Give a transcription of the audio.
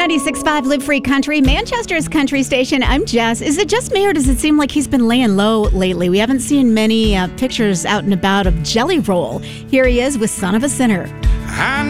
96.5 Live Free Country, Manchester's country station. I'm Jess. Is it just me, or does it seem like he's been laying low lately? We haven't seen many pictures out and about of Jelly Roll. Here he is with Son of a Sinner.